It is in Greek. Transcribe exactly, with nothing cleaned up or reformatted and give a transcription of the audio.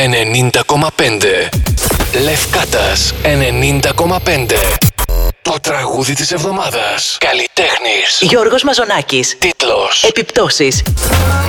ενενήντα κόμμα πέντε. Λευκάτας ενενήντα κόμμα πέντε. Το τραγούδι της εβδομάδας. Καλλιτέχνης Γιώργος Μαζονάκης. Τίτλος Επιπτώσεις.